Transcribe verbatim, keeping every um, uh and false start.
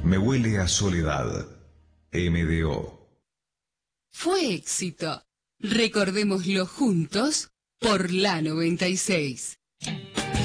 Me huele a soledad. M D O. Fue éxito. Recordémoslo juntos por la noventa y seis.